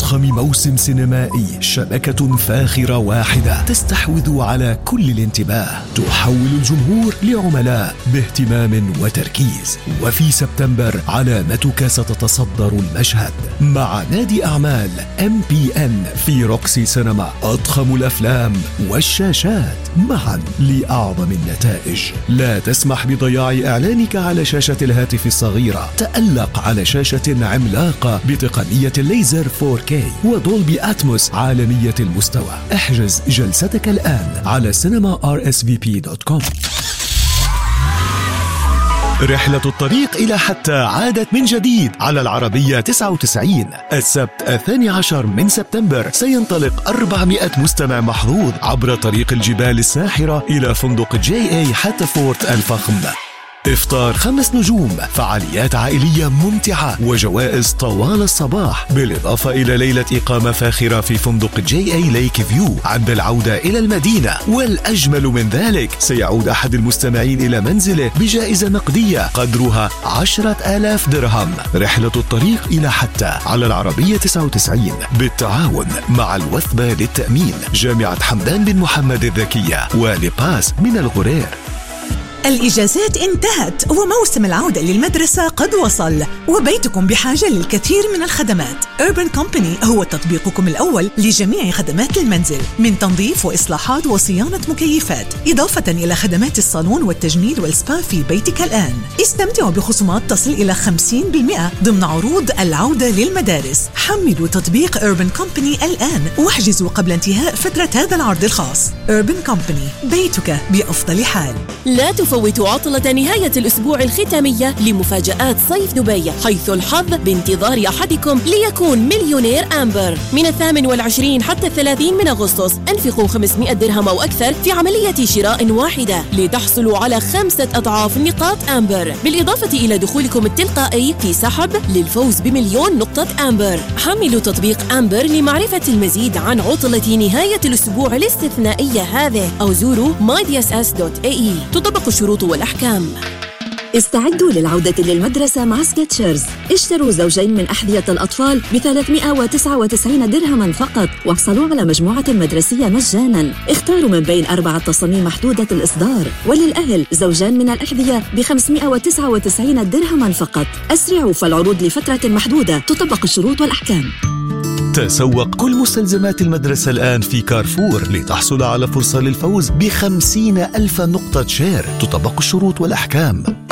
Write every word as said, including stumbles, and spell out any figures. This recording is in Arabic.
أضخم موسم سينمائي، شبكة فاخرة واحدة تستحوذ على كل الانتباه، تحول الجمهور لعملاء باهتمام وتركيز. وفي سبتمبر علامتك ستتصدر المشهد مع نادي أعمال إم بي إن في روكسي سينما، أضخم الأفلام والشاشات معا لأعظم النتائج. لا تسمح بضياع إعلانك على شاشة الهاتف الصغيرة، تألق على شاشة عملاقة بتقنية الليزر فور كي ودولبي أتموس عالمية المستوى. احجز جلستك الآن على سينما آر إس في بي دوت كوم. رحلة الطريق إلى حتى عادت من جديد على العربية تسعة وتسعين. السبت الثاني عشر من سبتمبر سينطلق أربعمائة مستمع محظوظ عبر طريق الجبال الساحرة إلى فندق جي اي هاتفورت الفخم. إفطار خمس نجوم، فعاليات عائلية ممتعة وجوائز طوال الصباح، بالإضافة إلى ليلة إقامة فاخرة في فندق جي اي ليك فيو عند العودة إلى المدينة. والأجمل من ذلك، سيعود أحد المستمعين إلى منزله بجائزة نقدية قدرها عشرة آلاف درهم. رحلة الطريق إلى حتى على العربية تسعة وتسعين بالتعاون مع الوثبة للتأمين، جامعة حمدان بن محمد الذكية، ولباس من الغرير. الإجازات انتهت وموسم العودة للمدرسة قد وصل، وبيتكم بحاجة للكثير من الخدمات. Urban Company هو تطبيقكم الأول لجميع خدمات المنزل، من تنظيف وإصلاحات وصيانة مكيفات، إضافة إلى خدمات الصالون والتجميل والسبا في بيتك الآن. استمتعوا بخصومات تصل إلى خمسين بالمئة ضمن عروض العودة للمدارس. حملوا تطبيق Urban Company الآن واحجزوا قبل انتهاء فترة هذا العرض الخاص. Urban Company، بيتك بأفضل حال. لا تفوتوا عطلة نهاية الأسبوع الختامية لمفاجآت صيف دبي، حيث الحظ بانتظار أحدكم ليكون مليونير أمبر. من الثامن والعشرين حتى الثلاثين من أغسطس أنفقوا خمسمائة درهم أو أكثر في عملية شراء واحدة لتحصلوا على خمسة أضعاف نقاط أمبر، بالإضافة إلى دخولكم التلقائي في سحب للفوز بمليون نقطة أمبر. حملوا تطبيق أمبر لمعرفة المزيد عن عطلة نهاية الأسبوع الاستثنائية هذه، أو زوروا ماي دي إس إس دوت إيه إي. تطبق الشروط والأحكام. استعدوا للعودة للمدرسة مع سكتشرز. اشتروا زوجين من أحذية الأطفال ب ثلاثمائة وتسعة وتسعين درهما فقط، واحصلوا على مجموعة مدرسية مجانا. اختاروا من بين أربعة تصاميم محدودة الإصدار. وللأهل زوجان من الأحذية ب خمسمائة وتسعة وتسعين درهما فقط. أسرعوا، فالعروض لفترة محدودة، تطبق الشروط والأحكام. تسوق كل مستلزمات المدرسة الآن في كارفور لتحصل على فرصة للفوز بخمسين ألف نقطة شير. تطبق الشروط والأحكام.